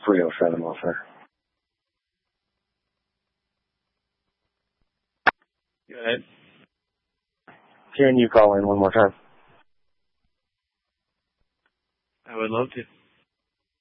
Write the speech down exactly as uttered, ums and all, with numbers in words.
three oh seven, well, sir. Go ahead. Can you call in one more time? I would love to.